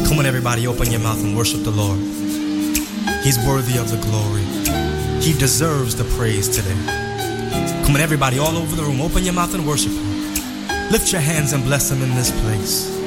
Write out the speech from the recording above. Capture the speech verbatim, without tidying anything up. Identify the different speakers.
Speaker 1: Come on, everybody, open your mouth and worship the Lord. He's worthy of the glory. He deserves the praise today. Come on, everybody, all over the room, open your mouth and worship Him. Lift your hands and bless Him in this place.